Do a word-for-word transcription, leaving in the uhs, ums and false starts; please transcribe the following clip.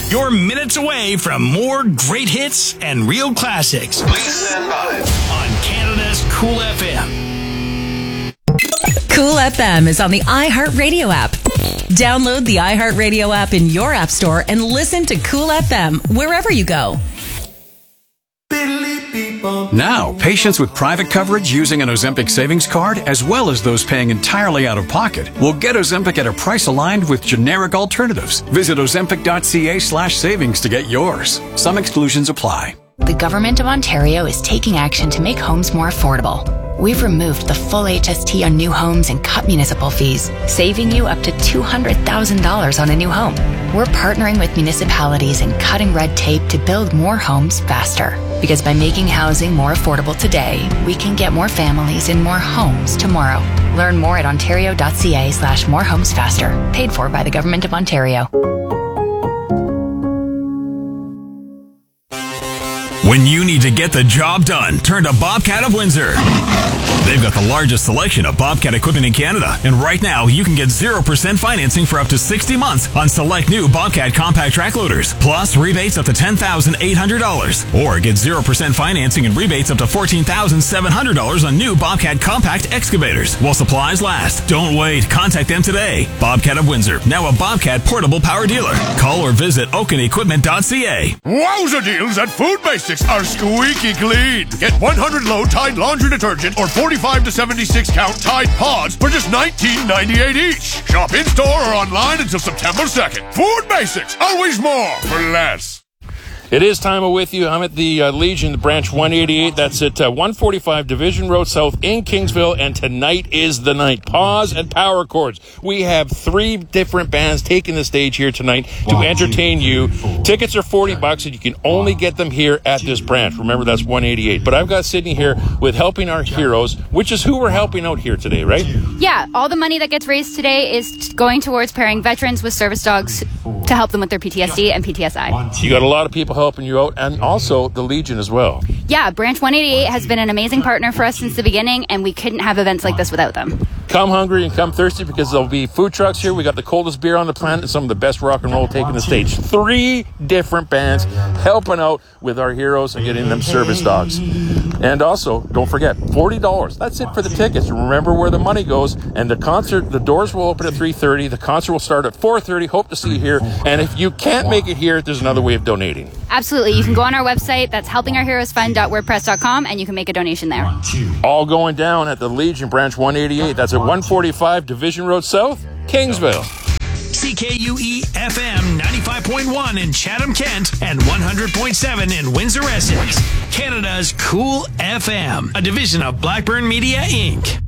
You're minutes away from more great hits and real classics. Please stand by. On Canada's Cool F M. Cool F M is on the iHeartRadio app. Download the iHeartRadio app in your app store and listen to Cool F M wherever you go. Now, patients with private coverage using an Ozempic savings card, as well as those paying entirely out of pocket, will get Ozempic at a price aligned with generic alternatives. Visit ozempic.ca slash savings to get yours. Some exclusions apply. The Government of Ontario is taking action to make homes more affordable. We've removed the full H S T on new homes and cut municipal fees, saving you up to two hundred thousand dollars on a new home. We're partnering with municipalities and cutting red tape to build more homes faster. Because by making housing more affordable today, we can get more families in more homes tomorrow. Learn more at ontario.ca slash more homes faster. Paid for by the Government of Ontario. When you need to get the job done, turn to Bobcat of Windsor. They've got the largest selection of Bobcat equipment in Canada. And right now, you can get zero percent financing for up to sixty months on select new Bobcat compact track loaders. Plus, rebates up to ten thousand eight hundred dollars. Or get zero percent financing and rebates up to fourteen thousand seven hundred dollars on new Bobcat compact excavators. While supplies last. Don't wait. Contact them today. Bobcat of Windsor, now a Bobcat portable power dealer. Call or visit oaken equipment dot c a. Wowza deals at Food Basics are squeaky clean. Get one hundred low Tide laundry detergent or forty-five to seventy-six count Tide pods for just nineteen ninety-eight each. Shop in-store or online until September second. Food Basics, always more for less. It is time of with you. I'm at the uh, Legion, the branch one eighty-eight. That's at uh, one forty-five Division Road South in Kingsville. And tonight is the night. Pause and Power Chords. We have three different bands taking the stage here tonight to entertain you. Tickets are forty bucks, and you can only get them here at this branch. Remember, that's one eighty-eight. But I've got Sydney here with Helping Our Heroes, which is who we're helping out here today, right? Yeah, all the money that gets raised today is going towards pairing veterans with service dogs to help them with their P T S D and P T S I. You got a lot of people helping you out, and also the Legion as well. Yeah, Branch one eighty-eight has been an amazing partner for us since the beginning, and we couldn't have events like this without them. Come hungry and come thirsty, because there'll be food trucks here. We got the coldest beer on the planet and some of the best rock and roll taking the stage. Three different bands helping out with our heroes and getting them service dogs. And also, don't forget, forty dollars. That's it for the tickets. Remember where the money goes. And the concert, the doors will open at three thirty. The concert will start at four thirty. Hope to see you here. And if you can't make it here, there's another way of donating. Absolutely. You can go on our website. That's helping our heroes fund dot wordpress dot com, and you can make a donation there. All going down at the Legion Branch one eighty-eight. That's at one forty-five Division Road South, Kingsville. C K U E F M ninety-five point one in Chatham-Kent and one hundred point seven in Windsor-Essex. Canada's Cool F M, a division of Blackburn Media, Incorporated.